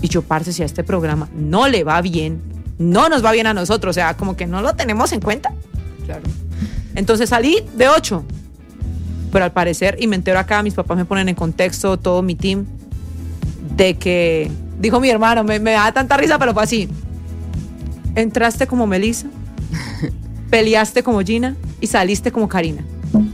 Y yo, parce, si a este programa no le va bien, no nos va bien a nosotros, o sea, como que no lo tenemos en cuenta. Claro. Entonces salí de 8. Pero al parecer, y me entero acá, mis papás me ponen en contexto, todo mi team, de que, dijo mi hermano, me da tanta risa, pero fue así. Entraste como Melissa, peleaste como Gina y saliste como Karina.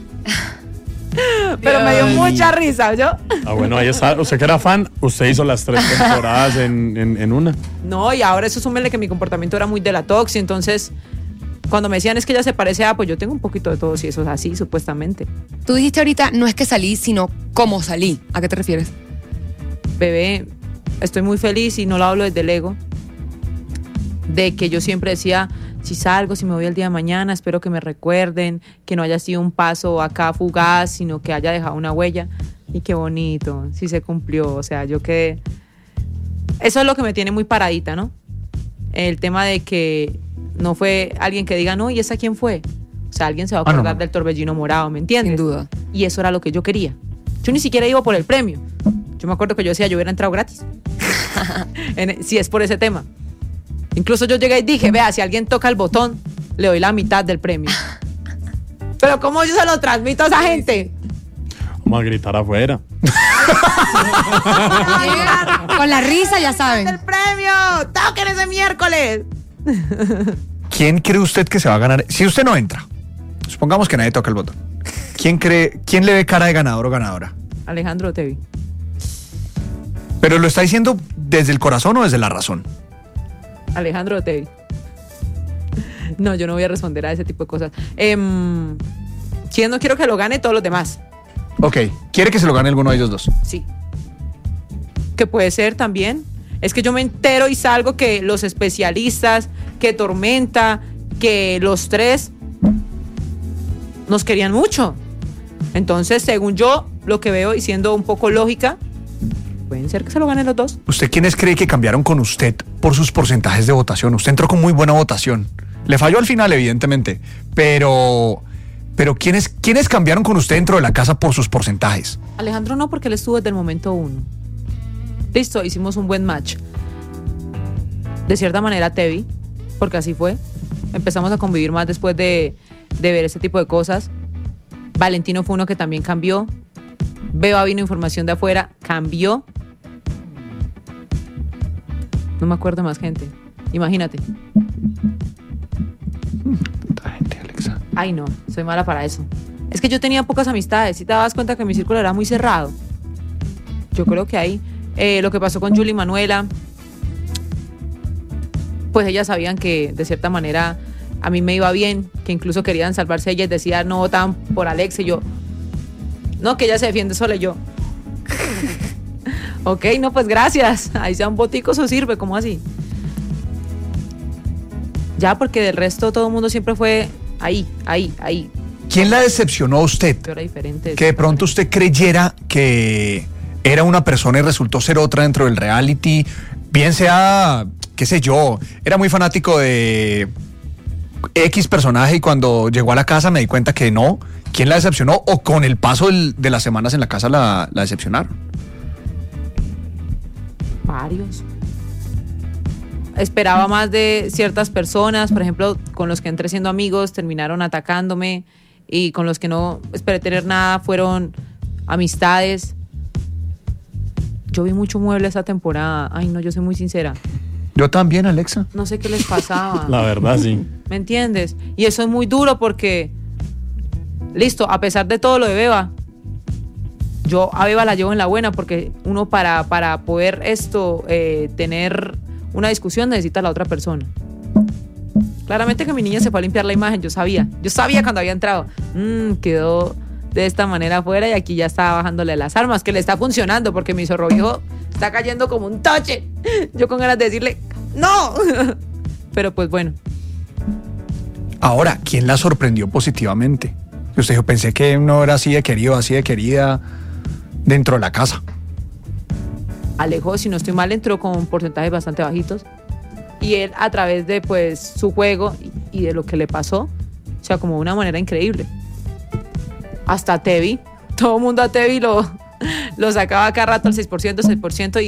Pero me dio mucha risa, ¿yo? Bueno, ahí está. Usted que era fan, usted hizo las 3 temporadas en una. No, y ahora eso súmele que mi comportamiento era muy de la toxi, entonces cuando me decían es que ella se parece a, pues yo tengo un poquito de todo, si eso es así, supuestamente. Tú dijiste ahorita, no es que salí, sino cómo salí. ¿A qué te refieres? Bebé, estoy muy feliz y no lo hablo desde el ego, de que yo siempre decía, si salgo, si me voy el día de mañana, espero que me recuerden, que no haya sido un paso acá fugaz, sino que haya dejado una huella. Y qué bonito, sí se cumplió, o sea, yo quedé... Eso es lo que me tiene muy paradita, ¿no? El tema de que no fue alguien que diga, no, ¿y esa quién fue? O sea, alguien se va a acordar del torbellino morado, ¿me entiendes? Sin duda. Y eso era lo que yo quería. Yo ni siquiera iba por el premio. Yo me acuerdo que yo decía, yo hubiera entrado gratis. Si es por ese tema. Incluso yo llegué y dije, vea, si alguien toca el botón, le doy la mitad del premio. Pero ¿cómo yo se lo transmito a esa gente? Vamos a gritar afuera. Con la risa, ya saben. ¡El premio! ¡Toquen ese miércoles! ¿Quién cree usted que se va a ganar? Si usted no entra, supongamos que nadie toca el botón. ¿Quién le ve cara de ganador o ganadora? Alejandro Tevi. ¿Pero lo está diciendo desde el corazón o desde la razón? Alejandro Tevi. No, yo no voy a responder a ese tipo de cosas. ¿Quién no quiero que lo gane? Todos los demás. Ok, ¿quiere que se lo gane alguno de ellos dos? Sí. Que puede ser también. Es que yo me entero y salgo que los especialistas, que Tormenta, que los 3 nos querían mucho. Entonces, según yo, lo que veo y siendo un poco lógica, pueden ser que se lo ganen los dos. ¿Usted quiénes cree que cambiaron con usted por sus porcentajes de votación? Usted entró con muy buena votación. Le falló al final, evidentemente, pero ¿quiénes cambiaron con usted dentro de la casa por sus porcentajes? Alejandro no, porque él estuvo desde el momento 1. Listo, hicimos un buen match. De cierta manera, Tevi, porque así fue. Empezamos a convivir más después de ver ese tipo de cosas. Valentino fue uno que también cambió. Beba vino información de afuera, cambió. No me acuerdo más gente. Imagínate. Tanta gente, Alexa. Ay, no, soy mala para eso. Es que yo tenía pocas amistades. Si te dabas cuenta que mi círculo era muy cerrado. Yo creo que ahí lo que pasó con Julie y Manuela, pues ellas sabían que de cierta manera a mí me iba bien, que incluso querían salvarse ellas, decían no votaban por Alex y yo, no, que ella se defiende sola y yo. Ok, no, pues gracias. Ahí sean boticos o sirve, ¿cómo así? Ya, porque del resto todo el mundo siempre fue ahí. ¿Quién la decepcionó a usted? Era diferente. Que de pronto usted creyera que era una persona y resultó ser otra dentro del reality. Bien sea, qué sé yo, era muy fanático de X personaje y cuando llegó a la casa me di cuenta que no. ¿Quién la decepcionó? ¿O con el paso de las semanas en la casa la decepcionaron? Varios. Esperaba más de ciertas personas, por ejemplo, con los que entré siendo amigos terminaron atacándome y con los que no esperé tener nada fueron amistades. Yo vi mucho mueble esa temporada. Ay, no, yo soy muy sincera. Yo también, Alexa. No sé qué les pasaba. La verdad, sí. ¿Me entiendes? Y eso es muy duro porque, listo, a pesar de todo lo de Beba, yo a Beba la llevo en la buena porque uno para poder tener una discusión necesita a la otra persona. Claramente que mi niña se fue a limpiar la imagen, yo sabía cuando había entrado, quedó de esta manera afuera y aquí ya estaba bajándole las armas, que le está funcionando porque mi zorro viejo está cayendo como un toche. Yo con ganas de decirle, ¡no! Pero pues bueno. Ahora, ¿quién la sorprendió positivamente? Usted dijo, pensé que no era así de querido, así de querida dentro de la casa. Alejo, si no estoy mal, entró con porcentajes bastante bajitos. Y él, a través de pues su juego y de lo que le pasó, o sea, como de una manera increíble. Hasta Tevi, todo el mundo a Tevi lo sacaba cada rato al 6%, 6%,